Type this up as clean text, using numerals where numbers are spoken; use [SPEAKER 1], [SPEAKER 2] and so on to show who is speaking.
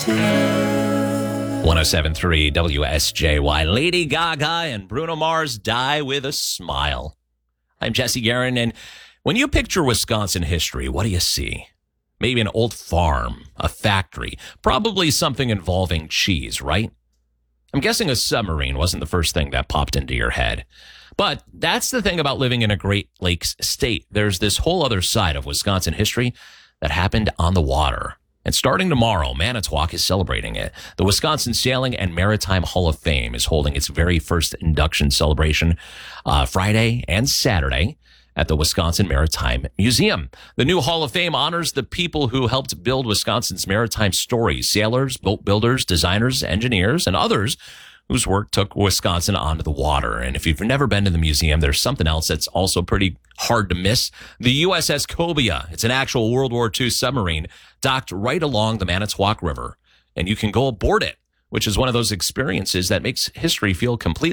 [SPEAKER 1] 107.3 WSJY. Lady Gaga and Bruno Mars, Die with a Smile. I'm Jesse Guerin, and when you picture Wisconsin history, what do you see? Maybe an old farm, a factory, probably something involving cheese, right? I'm guessing a submarine wasn't the first thing that popped into your head. But that's the thing about living in a Great Lakes state. There's this whole other side of Wisconsin history that happened on the water. And starting tomorrow, Manitowoc is celebrating it. The Wisconsin Sailing and Maritime Hall of Fame is holding its very first induction celebration Friday and Saturday at the Wisconsin Maritime Museum. The new Hall of Fame honors the people who helped build Wisconsin's maritime stories, sailors, boat builders, designers, engineers, and others whose work took Wisconsin onto the water. And if you've never been to the museum, there's something else that's also pretty hard to miss. The USS Cobia. It's an actual World War II submarine docked right along the Manitowoc River, and you can go aboard it, which is one of those experiences that makes history feel complete.